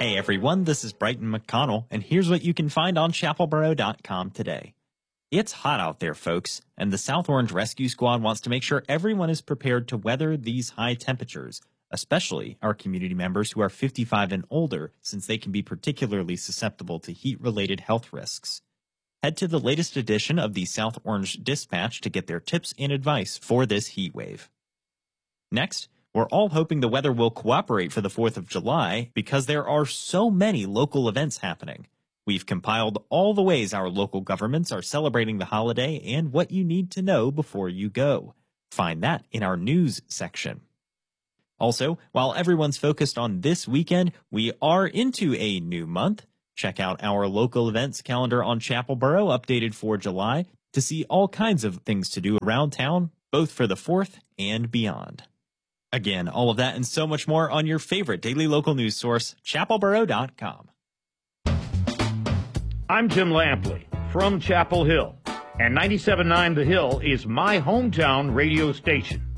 Hey everyone, this is Brighton McConnell, and here's what you can find on chapelboro.com today. It's hot out there, folks, and the South Orange Rescue Squad wants to make sure everyone is prepared to weather these high temperatures, especially our community members who are 55 and older, since they can be particularly susceptible to heat-related health risks. Head to the latest edition of the South Orange Dispatch to get their tips and advice for this heat wave. Next, we're all hoping the weather will cooperate for the 4th of July because there are so many local events happening. We've compiled all the ways our local governments are celebrating the holiday and what you need to know before you go. Find that in our news section. Also, while everyone's focused on this weekend, we are into a new month. Check out our local events calendar on Chapel Boro, updated for July, to see all kinds of things to do around town, both for the 4th and beyond. Again, all of that and so much more on your favorite daily local news source, chapelboro.com. I'm Tim Lampley from Chapel Hill, and 97.9 The Hill is my hometown radio station.